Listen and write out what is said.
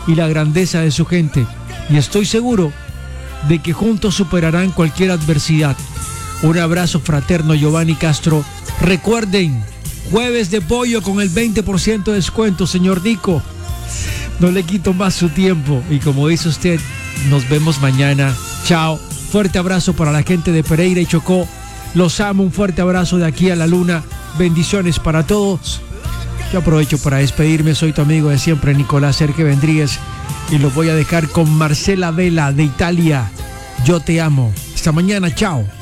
y la grandeza de su gente. Y estoy seguro de que juntos superarán cualquier adversidad. Un abrazo fraterno, Giovanni Castro. Recuerden, jueves de pollo con el 20% de descuento, señor Nico. No le quito más su tiempo. Y como dice usted, nos vemos mañana. Chao. Fuerte abrazo para la gente de Pereira y Chocó. Los amo. Un fuerte abrazo de aquí a la luna. Bendiciones para todos. Yo aprovecho para despedirme. Soy tu amigo de siempre, Nicolás Sergio Vendríguez. Y los voy a dejar con Marcela Vela de Italia. Yo te amo. Hasta mañana. Chao.